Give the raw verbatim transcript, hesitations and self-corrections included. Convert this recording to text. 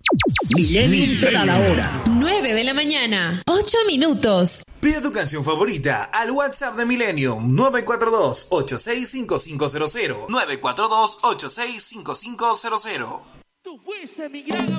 Millennium te da la hora. nueve de la mañana, ocho minutos. Pide tu canción favorita al WhatsApp de Millennium nueve cuatro dos, ocho seis cinco cinco cero cero. nueve cuatro dos, ocho seis cinco cinco cero cero. Tú fuiste mi gran